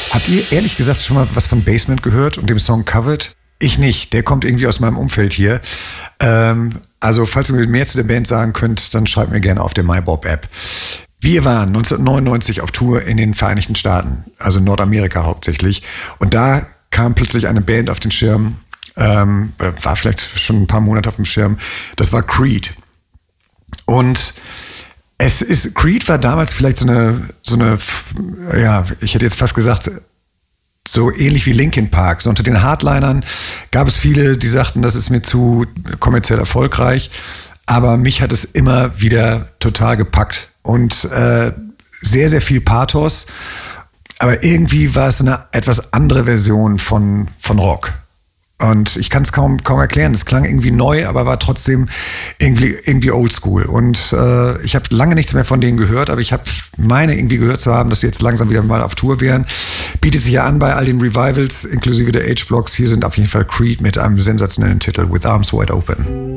Habt ihr ehrlich gesagt schon mal was von Basement gehört und dem Song Covered? Ich nicht, der kommt irgendwie aus meinem Umfeld hier. Also falls ihr mir mehr zu der Band sagen könnt, dann schreibt mir gerne auf der MyBob-App. Wir waren 1999 auf Tour in den Vereinigten Staaten, also Nordamerika hauptsächlich. Und da kam plötzlich eine Band auf den Schirm, oder war vielleicht schon ein paar Monate auf dem Schirm. Das war Creed. Und Creed war damals vielleicht so eine, ja, ich hätte jetzt fast gesagt, so ähnlich wie Linkin Park. So unter den Hardlinern gab es viele, die sagten, das ist mir zu kommerziell erfolgreich. Aber mich hat es immer wieder total gepackt. Und sehr, sehr viel Pathos. Aber irgendwie war es so eine etwas andere Version von Rock. Und ich kann es kaum erklären. Es klang irgendwie neu, aber war trotzdem irgendwie oldschool. Und ich habe lange nichts mehr von denen gehört, aber ich meine irgendwie gehört zu haben, dass sie jetzt langsam wieder mal auf Tour wären. Bietet sich ja an bei all den Revivals, inklusive der H-Blocks. Hier sind auf jeden Fall Creed mit einem sensationellen Titel, With Arms Wide Open.